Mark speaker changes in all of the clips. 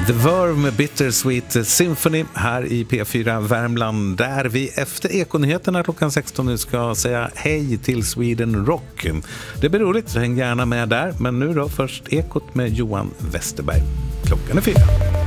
Speaker 1: The Verve med Bittersweet Symphony här i P4 Värmland, där vi efter Ekonyheterna klockan 16 nu ska säga hej till Sweden Rock. Det blir roligt, så häng gärna med där. Men nu då först Ekot med Johan Westerberg. Klockan är 4.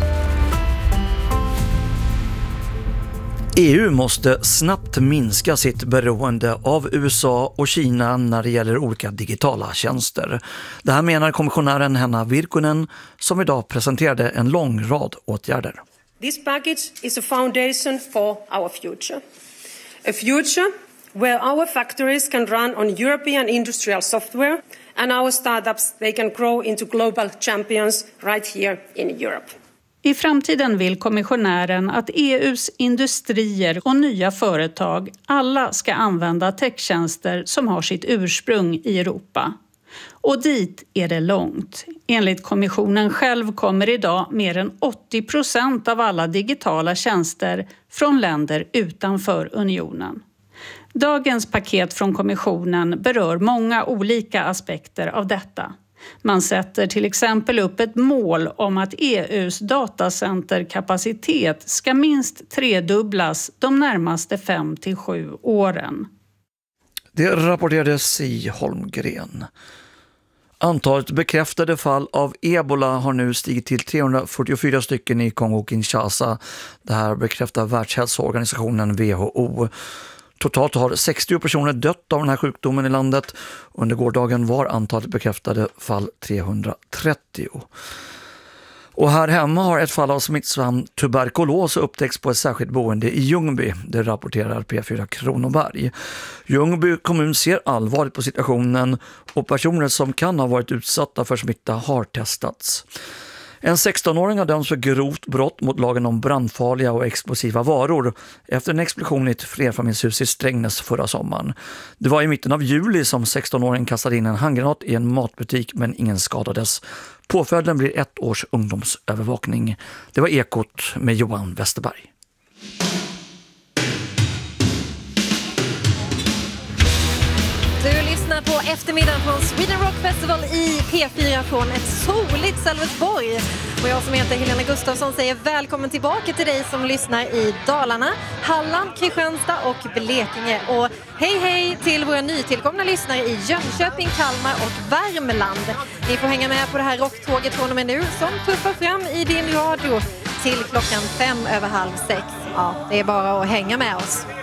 Speaker 2: EU måste snabbt minska sitt beroende av USA och Kina när det gäller olika digitala tjänster. Det här menar kommissionären Henna Virkkunen, som idag presenterade en lång rad åtgärder.
Speaker 3: This package is a foundation for our future. A future where our factories can run on European industrial software and our startups, they can grow into global champions right here in Europe.
Speaker 4: I framtiden vill kommissionären att EUs industrier och nya företag alla ska använda techtjänster som har sitt ursprung i Europa. Och dit är det långt. Enligt kommissionen själv kommer idag mer än 80% av alla digitala tjänster från länder utanför unionen. Dagens paket från kommissionen berör många olika aspekter av detta. Man sätter till exempel upp ett mål om att EUs datacenterkapacitet ska minst tredubblas de närmaste 5-7 åren.
Speaker 2: Det rapporterade Si Holmgren. Antalet bekräftade fall av Ebola har nu stigit till 344 stycken i Kongo-Kinshasa. Det här bekräftar Världshälsoorganisationen WHO. Totalt har 60 personer dött av den här sjukdomen i landet. Under gårdagen var antalet bekräftade fall 330. Och här hemma har ett fall av smittsam tuberkulos upptäckts på ett särskilt boende i Ljungby. Det rapporterar P4 Kronoberg. Ljungby kommun ser allvarligt på situationen och personer som kan ha varit utsatta för smitta har testats. En 16-åring har dömts för grovt brott mot lagen om brandfarliga och explosiva varor efter en explosion i ett flerfamiljshus i Strängnäs förra sommaren. Det var i mitten av juli som 16-åringen kastade in en handgranat i en matbutik, men ingen skadades. Påföljden blir 1 års ungdomsövervakning. Det var Ekot med Johan Westerberg.
Speaker 5: Du lyssnar på eftermiddagen från Sweden Rock Festival i P4 från ett soligt Sölvesborg. Och jag som heter Helena Gustafsson säger välkommen tillbaka till dig som lyssnar i Dalarna, Halland, Kristianstad och Blekinge. Och hej hej till våra nytillkomna lyssnare i Jönköping, Kalmar och Värmland. Ni får hänga med på det här rocktåget från och med nu som tuffar fram i din radio till klockan 5:05. Ja, det är bara att hänga med oss.